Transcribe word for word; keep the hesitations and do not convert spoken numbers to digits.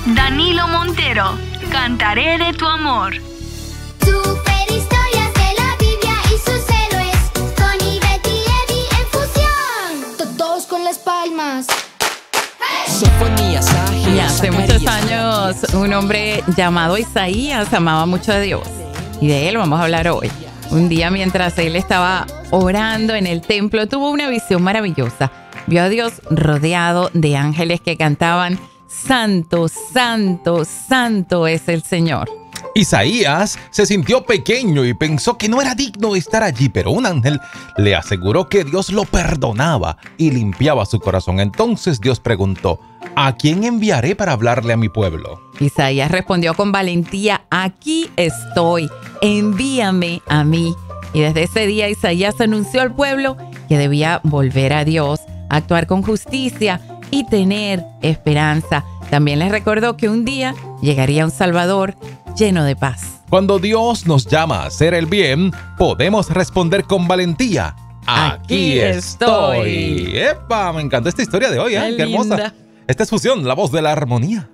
Danilo Montero, Cantaré de tu amor. Super historias de la Biblia y sus héroes, con Ivette y Eddie en fusión. Todos con las palmas. Y hace muchos años un hombre llamado Isaías amaba mucho a Dios, y de él vamos a hablar hoy. Un día, mientras él estaba orando en el templo, tuvo una visión maravillosa. Vio a Dios rodeado de ángeles que cantaban: Santo, Santo, Santo es el Señor. Isaías se sintió pequeño y pensó que no era digno de estar allí, pero un ángel le aseguró que Dios lo perdonaba y limpiaba su corazón. Entonces Dios preguntó: ¿a quién enviaré para hablarle a mi pueblo? Isaías respondió con valentía: aquí estoy, envíame a mí. Y desde ese día Isaías anunció al pueblo que debía volver a Dios, actuar con justicia y tener esperanza. También les recordó que un día llegaría un Salvador lleno de paz. Cuando Dios nos llama a hacer el bien, podemos responder con valentía: aquí estoy. ¡Epa! Me encantó esta historia de hoy, ¿eh? Qué ¡Qué hermosa! linda. Esta es Fusión, la voz de la armonía.